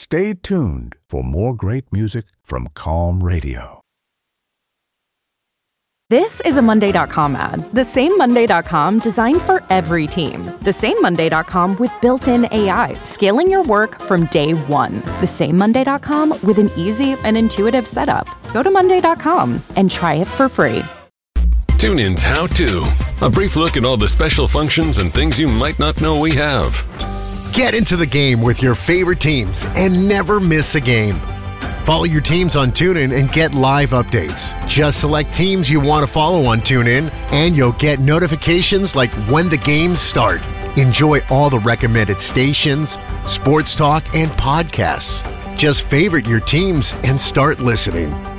Stay tuned for more great music from Calm Radio. This is a Monday.com ad. The same Monday.com designed for every team. The same Monday.com with built-in AI, scaling your work from day one. The same Monday.com with an easy and intuitive setup. Go to Monday.com and try it for free. TuneIn's How To. A brief look at all the special functions and things you might not know we have. Get into the game with your favorite teams and never miss a game. Follow your teams on TuneIn and get live updates. Just select teams you want to follow on TuneIn, and you'll get notifications like when the games start. Enjoy all the recommended stations, sports talk, and podcasts. Just favorite your teams and start listening.